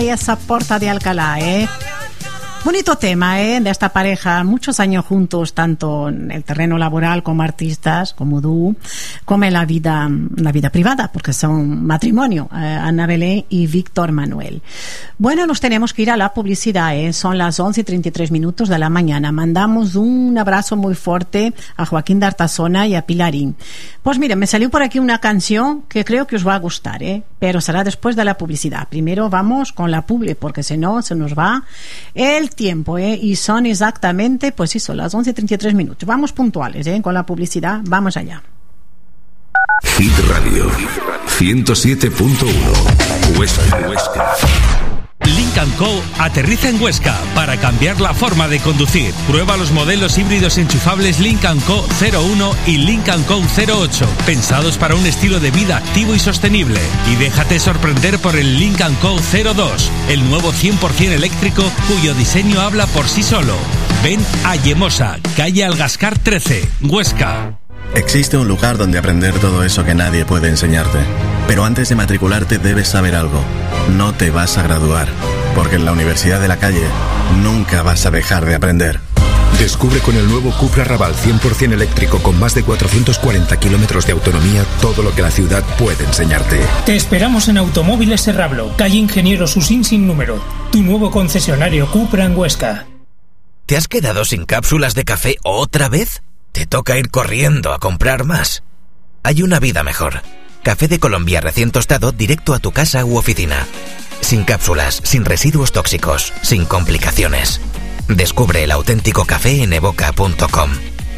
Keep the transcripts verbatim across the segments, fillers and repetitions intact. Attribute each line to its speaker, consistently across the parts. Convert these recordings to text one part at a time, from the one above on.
Speaker 1: esa Porta de Alcalá, ¿eh? Bonito tema, ¿eh? De esta pareja, muchos años juntos, tanto en el terreno laboral como artistas, como dúo, como en la vida, la vida privada, porque son matrimonio, eh, Ana Belén y Víctor Manuel. Bueno, nos tenemos que ir a la publicidad, ¿eh? Son las once y treinta y tres minutos de la mañana. Mandamos un abrazo muy fuerte a Joaquín de Artazona y a Pilarín. Pues miren, me salió por aquí una canción que creo que os va a gustar, ¿eh? Pero será después de la publicidad. Primero vamos con la publi, porque si no se nos va el tiempo, ¿eh? Y son exactamente, pues eso, las once y treinta y tres minutos. Vamos puntuales, ¿eh? Con la publicidad, vamos allá.
Speaker 2: Hit Radio ciento siete punto uno Huesca, Huesca.
Speaker 3: Lynk and Co aterriza en Huesca para cambiar la forma de conducir. Prueba los modelos híbridos enchufables Lynk and Co cero uno y Lynk and Co cero ocho, pensados para un estilo de vida activo y sostenible. Y déjate sorprender por el Lynk and Co cero dos, el nuevo cien por ciento eléctrico cuyo diseño habla por sí solo. Ven a Yemosa, calle Algascar trece, Huesca.
Speaker 4: Existe un lugar donde aprender todo eso que nadie puede enseñarte. Pero antes de matricularte debes saber algo. No te vas a graduar, porque en la Universidad de la Calle nunca vas a dejar de aprender.
Speaker 2: Descubre con el nuevo Cupra Raval cien por ciento eléctrico con más de cuatrocientos cuarenta kilómetros de autonomía todo lo que la ciudad puede enseñarte.
Speaker 5: Te esperamos en Automóviles Serrablo, calle Ingeniero Susín sin número. Tu nuevo concesionario Cupra en Huesca.
Speaker 6: ¿Te has quedado sin cápsulas de café otra vez? ¿Te toca ir corriendo a comprar más? Hay una vida mejor. Café de Colombia recién tostado directo a tu casa u oficina. Sin cápsulas, sin residuos tóxicos, sin complicaciones. Descubre el auténtico café en evoca punto com.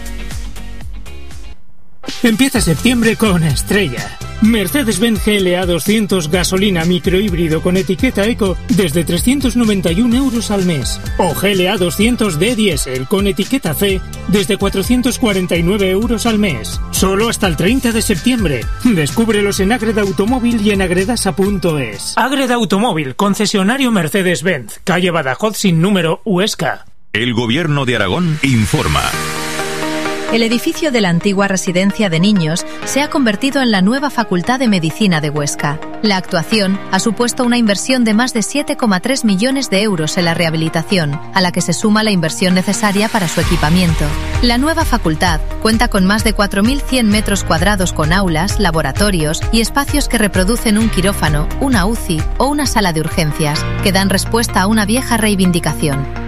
Speaker 5: Empieza septiembre con Estrella. Mercedes-Benz G L A doscientos gasolina microhíbrido con etiqueta eco desde trescientos noventa y uno euros al mes. O G L A doscientos D diésel con etiqueta C desde cuatrocientos cuarenta y nueve euros al mes. Solo hasta el treinta de septiembre. Descúbrelos en Agreda Automóvil y en agredasa punto es. Agreda Automóvil, concesionario Mercedes-Benz, calle Badajoz sin número, Huesca.
Speaker 2: El Gobierno de Aragón informa.
Speaker 7: El edificio de la antigua residencia de niños se ha convertido en la nueva Facultad de Medicina de Huesca. La actuación ha supuesto una inversión de más de siete coma tres millones de euros en la rehabilitación, a la que se suma la inversión necesaria para su equipamiento. La nueva facultad cuenta con más de cuatro mil cien metros cuadrados con aulas, laboratorios y espacios que reproducen un quirófano, una U C I o una sala de urgencias, que dan respuesta a una vieja reivindicación.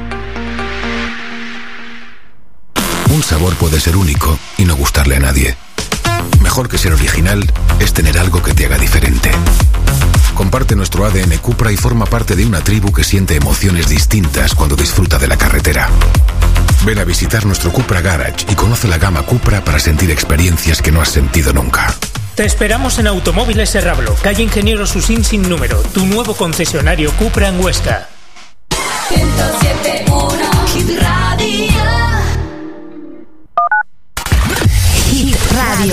Speaker 2: Un sabor puede ser único y no gustarle a nadie. Mejor que ser original es tener algo que te haga diferente. Comparte nuestro A D N Cupra y forma parte de una tribu que siente emociones distintas cuando disfruta de la carretera. Ven a visitar nuestro Cupra Garage y conoce la gama Cupra para sentir experiencias que no has sentido nunca.
Speaker 5: Te esperamos en Automóviles Serrablo, calle Ingeniero Susín sin número, tu nuevo concesionario Cupra en Huesca.